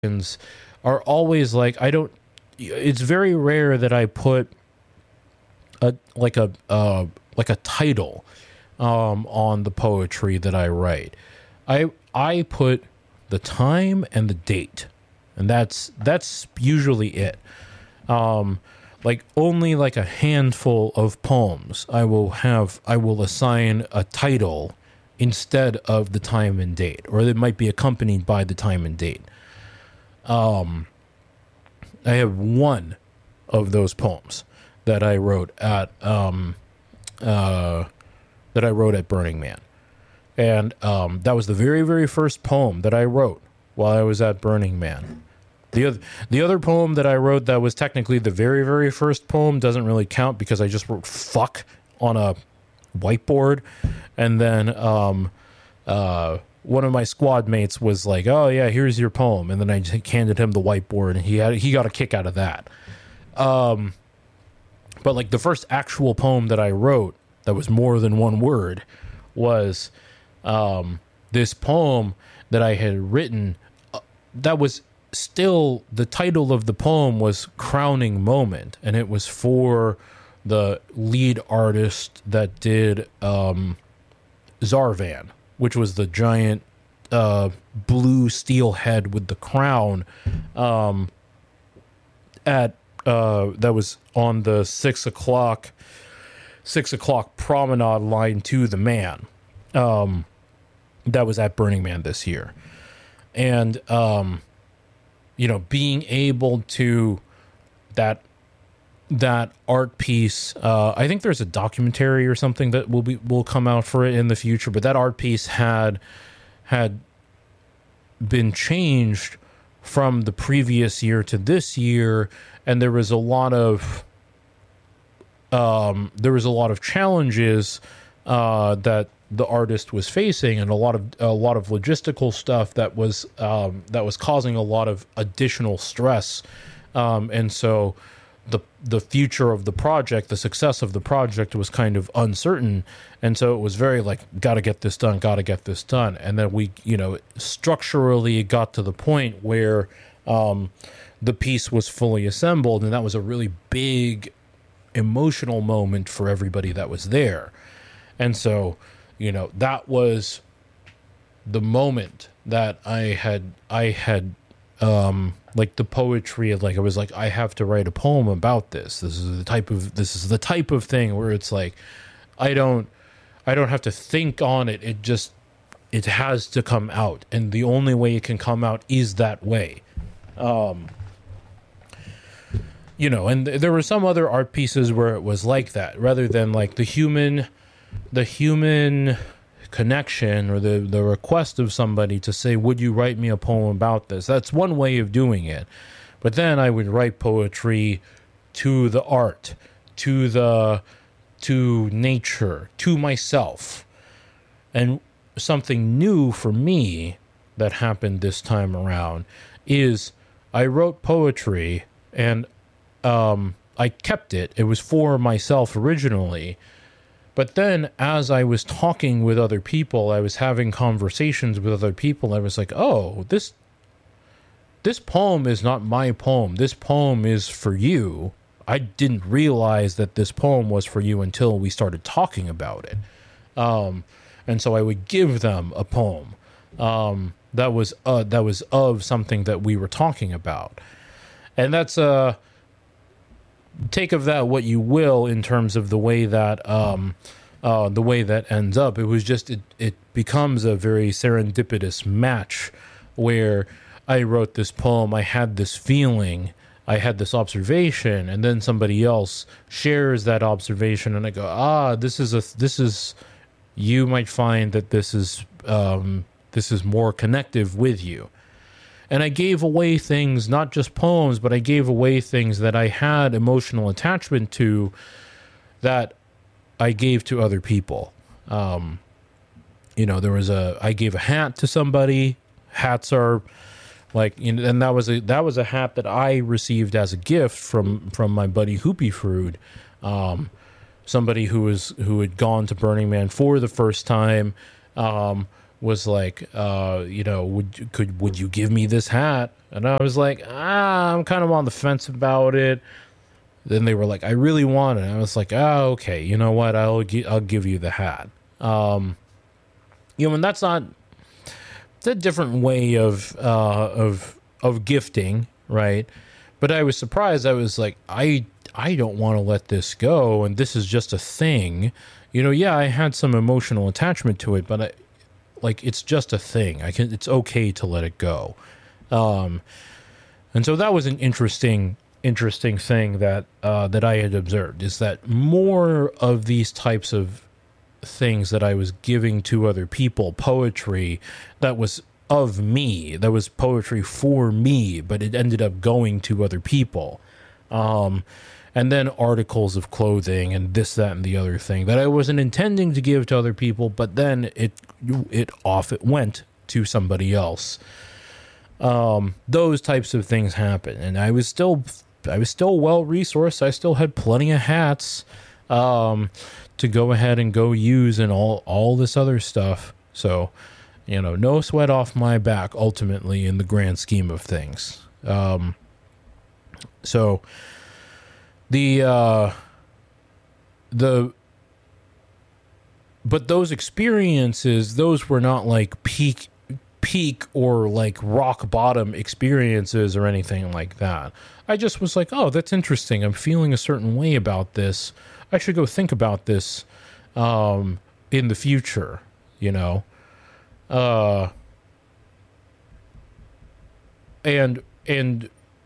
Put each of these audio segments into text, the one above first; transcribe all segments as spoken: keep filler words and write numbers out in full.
are always like, I don't, it's very rare that I put a like a uh, like a title um, on the poetry that I write. I I put the time and the date, and that's that's usually it. Um, like only like a handful of poems I will have I will assign a title instead of the time and date, or it might be accompanied by the time and date. Um, I have one of those poems that I wrote at um, uh, that I wrote at Burning Man, and um, that was the very very first poem that I wrote while I was at Burning Man. The other the other poem that I wrote that was technically the very very first poem doesn't really count because I just wrote "fuck" on a whiteboard, and then um, uh, one of my squad mates was like, "Oh yeah, here's your poem," and then I just handed him the whiteboard, and he had he got a kick out of that. Um, but like the first actual poem that I wrote that was more than one word was um, this poem that I had written. Uh, that was still the title of the poem was "Crowning Moment," and it was for the lead artist that did um, Zarvan, which was the giant uh, blue steel head with the crown um, at uh, that was on the six o'clock six o'clock promenade line to the man. Um, that was at Burning Man this year, and um, you know, being able to that. That art piece, uh, I think there's a documentary or something that will be will come out for it in the future. But that art piece had had been changed from the previous year to this year, and there was a lot of um, there was a lot of challenges uh, that the artist was facing, and a lot of a lot of logistical stuff that was um, that was causing a lot of additional stress, um, and so. the the future of the project, the success of the project was kind of uncertain. And so it was very like, got to get this done, got to get this done. And then we, you know, structurally got to the point where um, the piece was fully assembled. And that was a really big emotional moment for everybody that was there. And so, you know, that was the moment that I had, I had, um, like the poetry of like, I was like, I have to write a poem about this. This is the type of, this is the type of thing where it's like, I don't, I don't have to think on it. It just, it has to come out. And the only way it can come out is that way. Um, you know, and th- there were some other art pieces where it was like that, rather than like the human, the human connection or the the request of somebody to say, would you write me a poem about this? That's one way of doing it. But then I would write poetry to the art, to the to nature, to myself. And something new for me that happened this time around is I wrote poetry and um I kept it. It was for myself originally. But then as I was talking with other people, I was having conversations with other people, I was like, oh, this this poem is not my poem. This poem is for you. I didn't realize that this poem was for you until we started talking about it. Um, and so I would give them a poem um, that was uh, that was of something that we were talking about. And that's a... Uh, take of that what you will in terms of the way that um, uh, the way that ends up. It was just it, it becomes a very serendipitous match where I wrote this poem, I had this feeling, I had this observation, and then somebody else shares that observation, and I go, ah, this is a this is you might find that this is um, this is more connective with you. And I gave away things, not just poems, but I gave away things that I had emotional attachment to that I gave to other people. Um, you know, there was a, I gave a hat to somebody. Hats are like, you know, and that was a, that was a hat that I received as a gift from, from my buddy Hoopy Fruit. Um, somebody who was, who had gone to Burning Man for the first time, um, was like, uh, you know, would you- could would you give me this hat? And I was like, ah, I'm kind of on the fence about it. Then they were like, I really want it. And I was like, oh, okay, you know what? I'll gi- I'll give you the hat. Um, you know, and that's not it's a different way of uh, of of gifting, right? But I was surprised. I was like, I I don't want to let this go, and this is just a thing. You know, yeah, I had some emotional attachment to it, but I, like, it's just a thing. I can. It's okay to let it go. Um, and so that was an interesting, interesting thing that uh, that I had observed, is that more of these types of things that I was giving to other people, poetry that was of me, that was poetry for me, but it ended up going to other people. Um, and then articles of clothing and this, that, and the other thing that I wasn't intending to give to other people, but then it it off it went to somebody else. Um, those types of things happen, and I was still I was still well resourced. I still had plenty of hats um, to go ahead and go use and all all this other stuff. So, you know, no sweat off my back ultimately in the grand scheme of things. Um, so the uh, the but those experiences, those were not like peak peak or like rock bottom experiences or anything like that. I just was like, oh, that's interesting. I'm feeling a certain way about this. I should go think about this um, in the future, you know. Uh, and and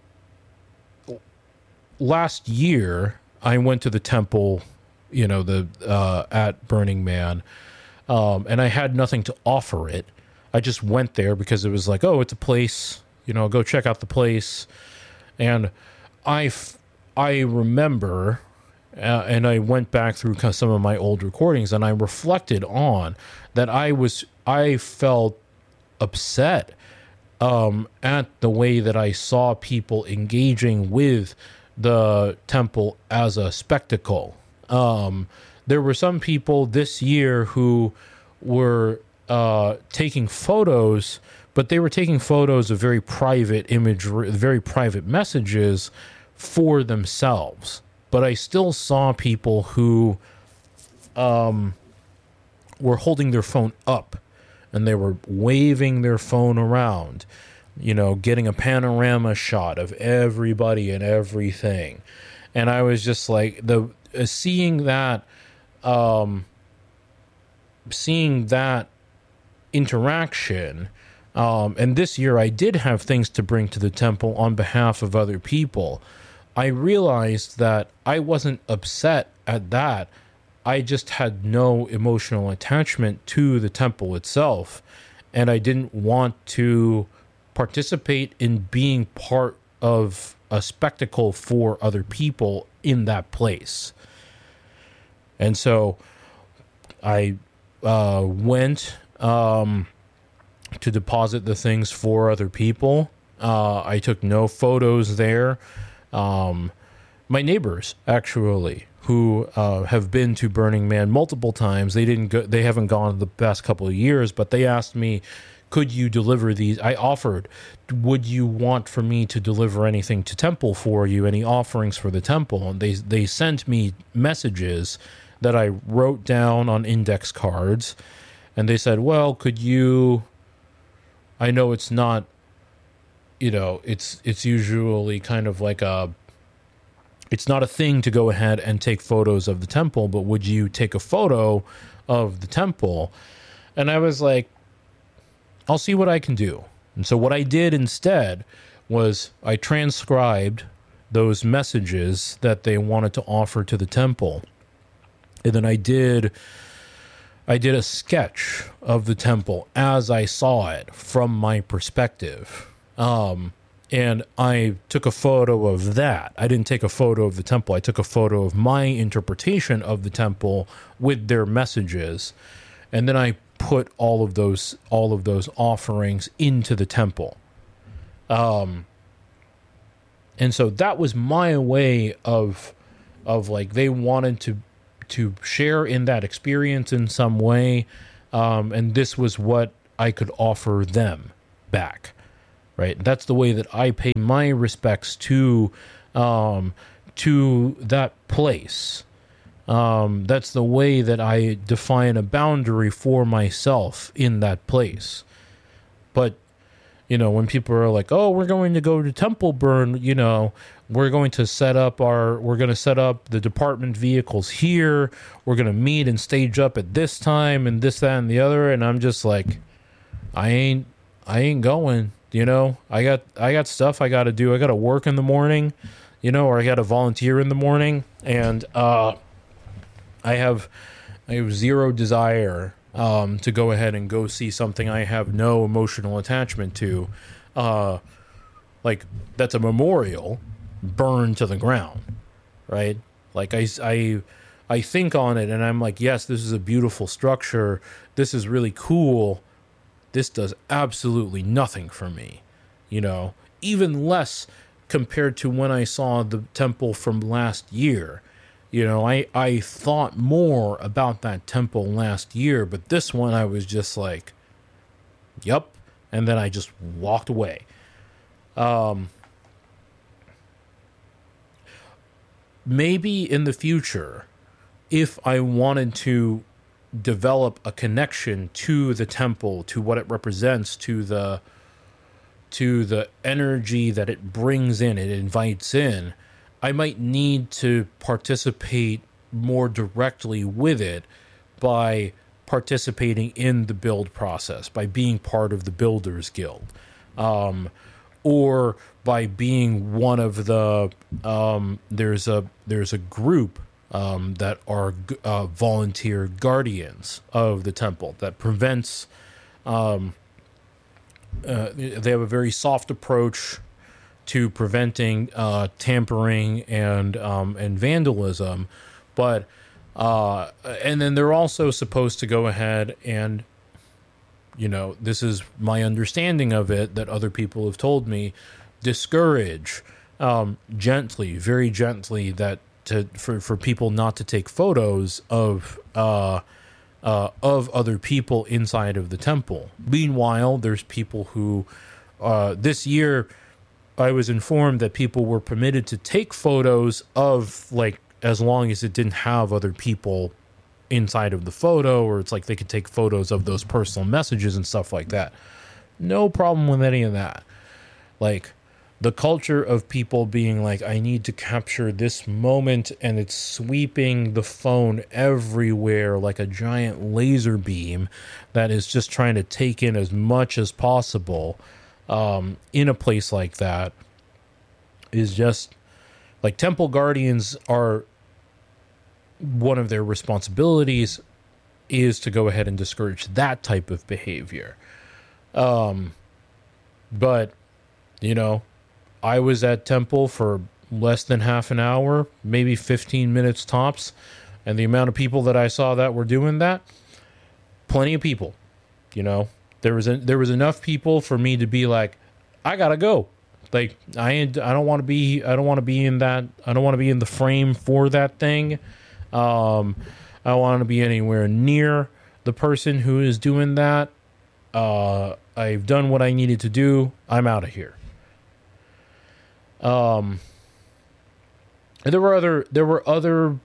last year I went to the temple, you know, the uh, at Burning Man, um, and I had nothing to offer it. I just went there because it was like, oh, it's a place, you know, go check out the place. And I, f- I remember, uh, and I went back through some of my old recordings, and I reflected on that I was, I felt upset um, at the way that I saw people engaging with the temple as a spectacle. Um, there were some people this year who were uh, taking photos, but they were taking photos of very private imagery, very private messages for themselves. But I still saw people who um, were holding their phone up and they were waving their phone around, you know, getting a panorama shot of everybody and everything. And I was just like, the uh, seeing that, um, seeing that interaction. Um, and this year I did have things to bring to the temple on behalf of other people. I realized that I wasn't upset at that. I just had no emotional attachment to the temple itself. And I didn't want to participate in being part of a spectacle for other people in that place. And so I uh, went um, to deposit the things for other people. Uh, I took no photos there. Um, my neighbors, actually, who uh, have been to Burning Man multiple times, they didn't go, they haven't gone the past couple of years, but they asked me, could you deliver these? I offered, would you want for me to deliver anything to temple for you, any offerings for the temple? And they they sent me messages that I wrote down on index cards. And they said, well, could you, I know it's not, you know, it's it's usually kind of like a, it's not a thing to go ahead and take photos of the temple, but would you take a photo of the temple? And I was like, I'll see what I can do. And so what I did instead was I transcribed those messages that they wanted to offer to the temple. And then I did I did a sketch of the temple as I saw it from my perspective. Um, and I took a photo of that. I didn't take a photo of the temple. I took a photo of my interpretation of the temple with their messages. And then I put all of those all of those offerings into the temple. Um, and so that was my way of of like, they wanted to to share in that experience in some way. Um, and this was what I could offer them back, right? That's the way that I pay my respects to um, to that place. Um, that's the way that I define a boundary for myself in that place. But, you know, when people are like, oh, we're going to go to Temple Burn, you know, we're going to set up our, we're going to set up the department vehicles here. We're going to meet and stage up at this time and this, that, and the other. And I'm just like, I ain't, I ain't going, you know, I got, I got stuff I got to do. I got to work in the morning, you know, or I got to volunteer in the morning. And, uh, I have, I have zero desire um, to go ahead and go see something I have no emotional attachment to. Uh, like, that's a memorial burned to the ground, right? Like, I, I, I think on it and I'm like, yes, this is a beautiful structure. This is really cool. This does absolutely nothing for me, you know, even less compared to when I saw the temple from last year. You know, I, I thought more about that temple last year, but this one I was just like, yup. And then I just walked away. Um, maybe in the future, if I wanted to develop a connection to the temple, to what it represents, to the, to the energy that it brings in, it invites in, I might need to participate more directly with it by participating in the build process, by being part of the Builders Guild, um, or by being one of the um, there's a there's a group um, that are uh, volunteer guardians of the temple that prevents. Um, uh, they have a very soft approach to preventing uh, tampering and um, and vandalism, but uh, and then they're also supposed to go ahead and, you know, this is my understanding of it that other people have told me, discourage um, gently, very gently, that to for, for people not to take photos of uh, uh, of other people inside of the temple. Meanwhile, there's people who uh, this year. I was informed that people were permitted to take photos of, like, as long as it didn't have other people inside of the photo, or it's like they could take photos of those personal messages and stuff like that. No problem with any of that. Like, the culture of people being like, I need to capture this moment, and it's sweeping the phone everywhere like a giant laser beam that is just trying to take in as much as possible. Um, in a place like that is just like temple guardians are one of their responsibilities is to go ahead and discourage that type of behavior. Um, but you know, I was at temple for less than half an hour, maybe fifteen minutes tops. And the amount of people that I saw that were doing that, plenty of people, you know, There was a, there was enough people for me to be like, I gotta go. Like I ain't, I don't want to be I don't want to be in that I don't want to be in the frame for that thing. Um, I don't want to be anywhere near the person who is doing that. Uh, I've done what I needed to do. I'm out of here. Um, and there were other there were other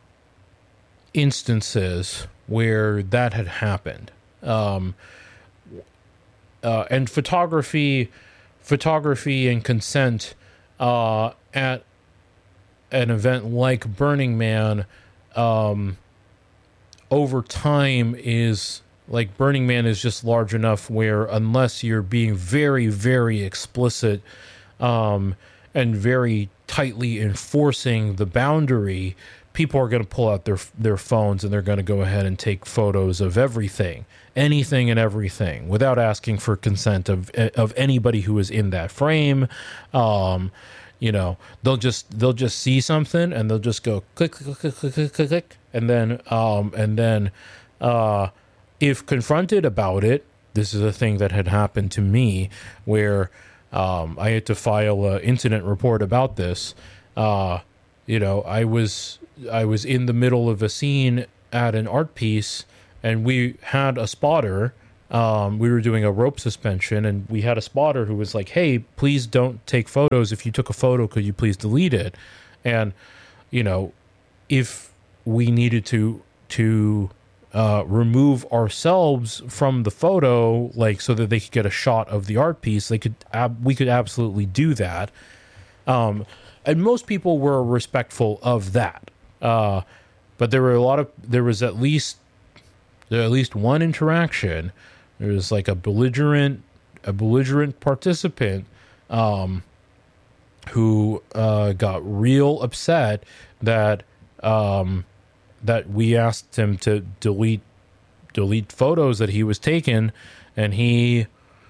instances where that had happened. Um. Uh, and photography, photography and consent uh, at an event like Burning Man, um, over time is like Burning Man is just large enough where unless you're being very, very explicit um, and very tightly enforcing the boundary, people are going to pull out their their phones and they're going to go ahead and take photos of everything. Anything and everything without asking for consent of of anybody who is in that frame. Um, you know, they'll just they'll just see something and they'll just go click click click click click click, click and then um, and then uh, if confronted about it, this is a thing that had happened to me where um, I had to file an incident report about this. Uh, you know, I was I was in the middle of a scene at an art piece. And we had a spotter Um, we were doing a rope suspension, and we had a spotter who was like, "Hey, please don't take photos. If you took a photo, could you please delete it?" And you know, if we needed to to uh, remove ourselves from the photo, like so that they could get a shot of the art piece, they could ab- we could absolutely do that. Um, and most people were respectful of that. Uh, but there were a lot of there was at least there at least one interaction. There was like a belligerent a belligerent participant um, who uh, got real upset that um, that we asked him to delete delete photos that he was taking, and he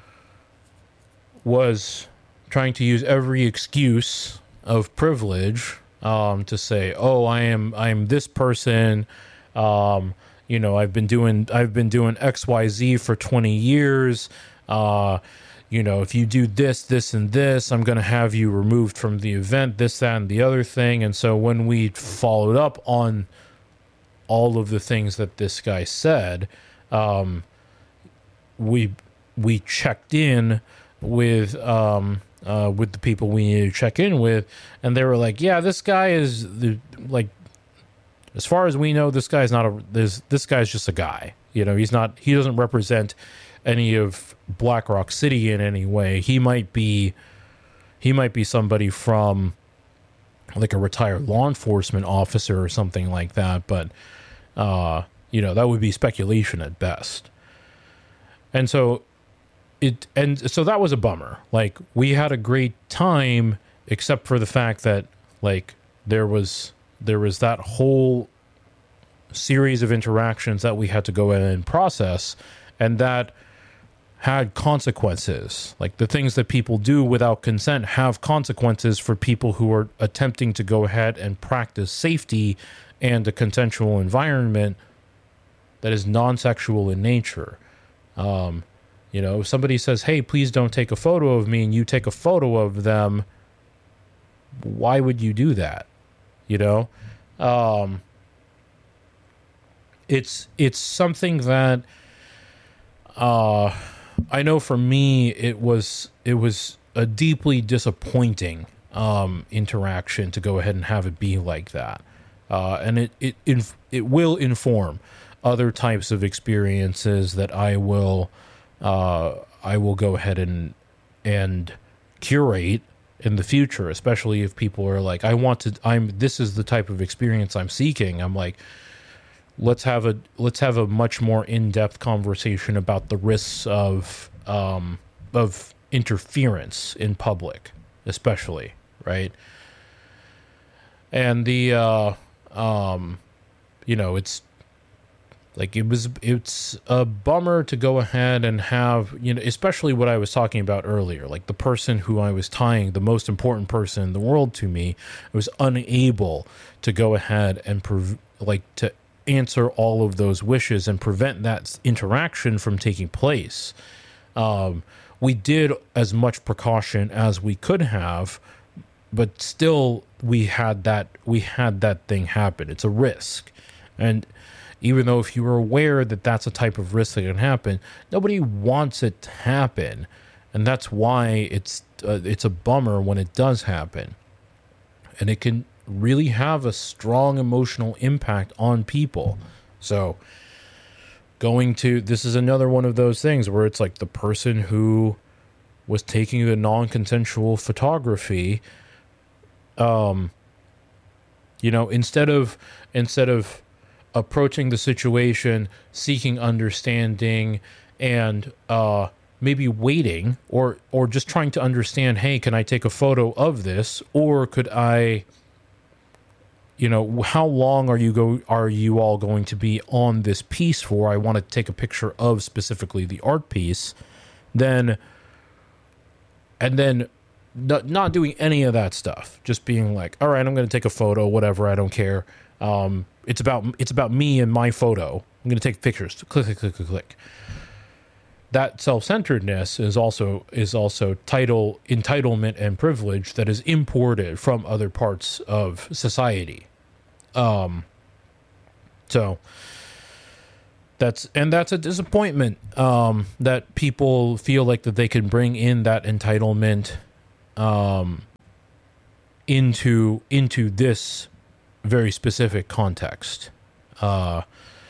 was trying to use every excuse of privilege um, to say, "Oh, I am I am this person. Um, you know, I've been doing I've been doing X Y Z for twenty years. Uh, you know, if you do this, this, and this, I'm going to have you removed from the event, this, that, and the other thing." And so when we followed up on all of the things that this guy said, um, we we checked in with um, uh, with the people we needed to check in with, and they were like, "Yeah, this guy is the, like, as far as we know, this guy's not a this this guy's just a guy. You know, he's not he doesn't represent any of Black Rock City in any way. He might be he might be somebody from like a retired law enforcement officer or something like that, but uh, you know, that would be speculation at best." And so it and so that was a bummer. Like, we had a great time, except for the fact that like there was there was that whole series of interactions that we had to go in and process, and that had consequences. Like, the things that people do without consent have consequences for people who are attempting to go ahead and practice safety and a consensual environment that is non-sexual in nature. Um, you know, if somebody says, "Hey, please don't take a photo of me," and you take a photo of them, why would you do that? You know, um, it's it's something that uh, I know for me it was it was a deeply disappointing um, interaction to go ahead and have it be like that, uh, and it it inf- it will inform other types of experiences that I will uh, I will go ahead and and curate in the future, especially if people are like, I want to, I'm, this is the type of experience I'm seeking. I'm like, let's have a, let's have a much more in-depth conversation about the risks of, um, of interference in public, especially, right? And the, uh, um, you know, it's, like, it was, it's a bummer to go ahead and have, you know, especially what I was talking about earlier, like the person who I was tying, the most important person in the world to me, was unable to go ahead and, prov- like, to answer all of those wishes and prevent that interaction from taking place. Um, we did as much precaution as we could have, but still we had that, we had that thing happen. It's a risk. And even though if you were aware that that's a type of risk that can happen, nobody wants it to happen. And that's why it's uh, it's a bummer when it does happen. And it can really have a strong emotional impact on people. So going to, this is another one of those things where it's like the person who was taking the non-consensual photography, um, you know, instead of, instead of, approaching the situation, seeking understanding, and uh, maybe waiting, or or just trying to understand, hey, can I take a photo of this, or could I, you know, how long are you go are you all going to be on this piece for? I want to take a picture of specifically the art piece, then, and then not, not doing any of that stuff, just being like, all right, I'm going to take a photo, whatever, I don't care. Um, it's about it's about me and my photo. I'm going to take pictures. Click, click, click, click, click. That self-centeredness is also is also title entitlement and privilege that is imported from other parts of society. Um. So, that's and that's a disappointment, um, that people feel like that they can bring in that entitlement, um, into into this very specific context. Uh,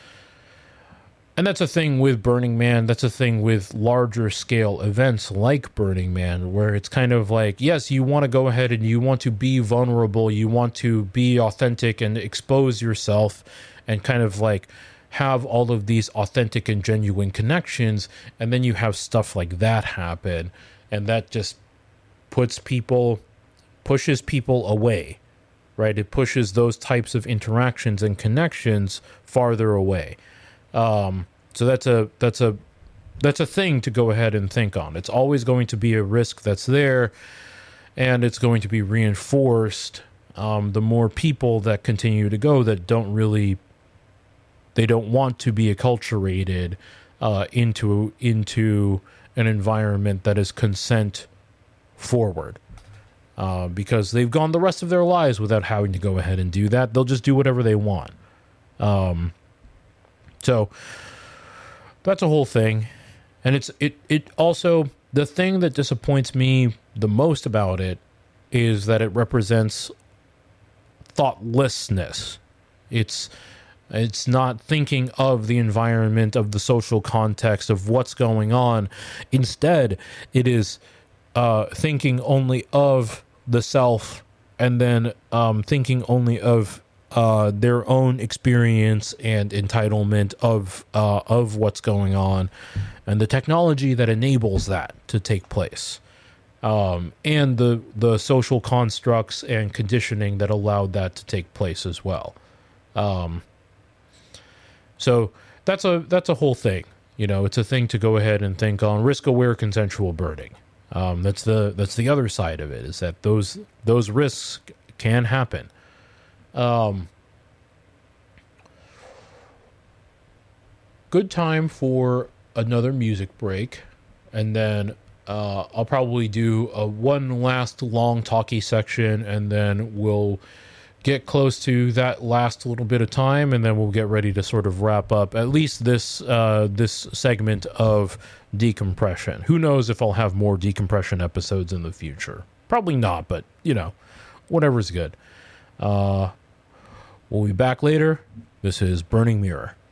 and that's a thing with Burning Man. That's a thing with larger scale events like Burning Man, where it's kind of like, yes, you want to go ahead and you want to be vulnerable. You want to be authentic and expose yourself and kind of like have all of these authentic and genuine connections. And then you have stuff like that happen. And that just puts people, pushes people away, right? It pushes those types of interactions and connections farther away. Um, so that's a, that's a, that's a thing to go ahead and think on. It's always going to be a risk that's there, and it's going to be reinforced. Um, the more people that continue to go that don't really, they don't want to be acculturated, uh, into, into an environment that is consent forward. Uh, because they've gone the rest of their lives without having to go ahead and do that. They'll just do whatever they want. Um, So that's a whole thing. And it's it it also, the thing that disappoints me the most about it is that it represents thoughtlessness. It's it's not thinking of the environment, of the social context, of what's going on. Instead, it is uh, thinking only of the self, and then um, thinking only of Uh, their own experience and entitlement of uh, of what's going on, and the technology that enables that to take place, um, and the the social constructs and conditioning that allowed that to take place as well. Um, so that's a that's a whole thing. You know, it's a thing to go ahead and think on. Risk-aware consensual burning. Um, that's the that's the other side of it, is that those those risks can happen. Um, good time for another music break, and then uh, I'll probably do a one last long talky section, and then we'll get close to that last little bit of time, and then we'll get ready to sort of wrap up at least this uh, this segment of decompression. Who knows if I'll have more decompression episodes in the future? Probably not, but you know, whatever's good. Uh, We'll be back later. This is Burning Mirror.